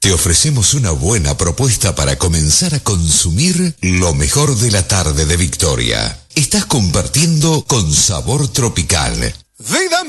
Te ofrecemos una buena propuesta para comenzar a consumir lo mejor de la tarde de Victoria. Estás compartiendo con Sabor Tropical. Vida